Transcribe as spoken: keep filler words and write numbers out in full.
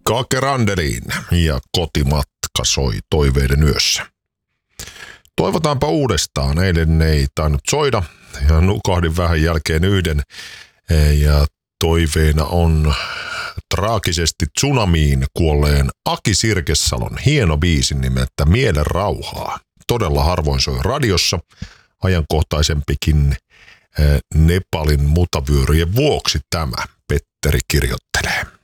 Kake Randeliin ja kotimatka soi toiveiden yössä. Toivotaanpa uudestaan. Eilen ei tainnut soida ja nukahdin vähän jälkeen yhden. Ja toiveena on traagisesti tsunamiin kuolleen Aki Sirkesalon hieno biisi nimeltä Mielen rauhaa. Todella harvoin soi radiossa. Ajankohtaisempikin Nepalin mutavyöryjen vuoksi tämä Petteri kirjoittelee.